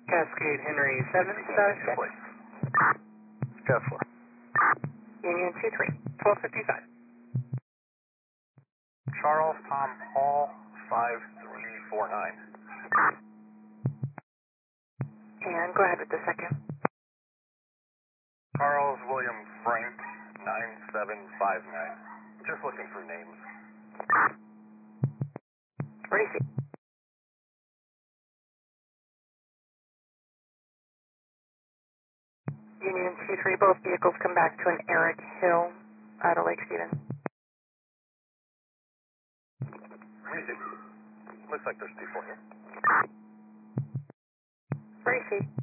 Cascade Henry 7 status report. Gas 4. Union 2-3, 1255. Charles Tom Paul 5349. And go ahead with the second. Charles William Frank 9759. Just looking for names. Receive. Union 2-3, both vehicles come back to an Eric Hill out of Lake Stevens. Receive. Looks like there's people here. Receive.